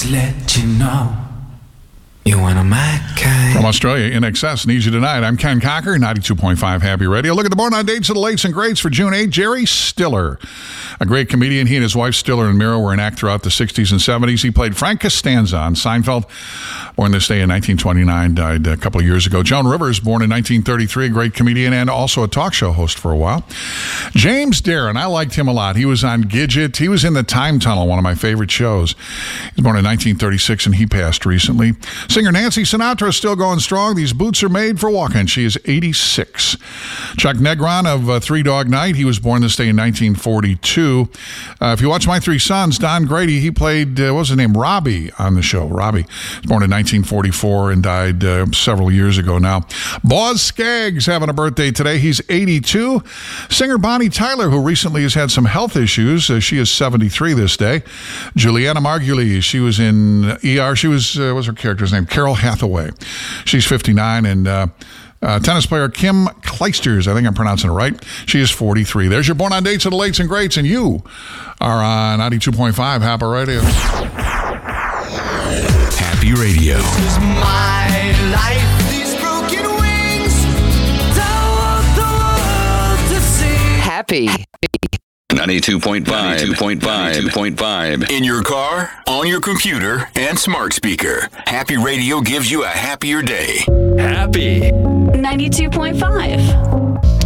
to let you know you're one of my kind. From Australia, In Excess needs you tonight. I'm Ken Cocker, 92.5 Happy Radio. Look at the Born on Dates of the Lakes and Greats for June 8. Jerry Stiller, a great comedian. He and his wife Stiller and Mira were an act throughout the 60s and 70s. He played Frank Costanza on Seinfeld. Born this day in 1929, died a couple of years ago. Joan Rivers, born in 1933, a great comedian and also a talk show host for a while. James Darren, I liked him a lot. He was on Gidget. He was in The Time Tunnel, one of my favorite shows. He was born in 1936 and he passed recently. Singer Nancy Sinatra is still going strong. These boots are made for walking. She is 86. Chuck Negron of Three Dog Night. He was born this day in 1942. If you watch My Three Sons, Don Grady, he played, what was his name? Robbie on the show. Robbie. He was born in 1944 and died several years ago now. Boz Scaggs having a birthday today. He's 82. Singer Bonnie Tyler, who recently has had some health issues. She is 73 this day. Juliana Margulies, she was in ER. She was, what's her character's name? Carol Hathaway. She's 59, and tennis player Kim Clijsters, I think I'm pronouncing it right. She is 43. There's your Born on Dates of the Lakes and Greats, and you are on 92.5 Happy Radio. Happy Radio. This is my life. These broken wings. Don't want the world to see. Happy. 92.5. In your car, on your computer, and smart speaker. Happy Radio gives you a happier day. Happy. 92.5.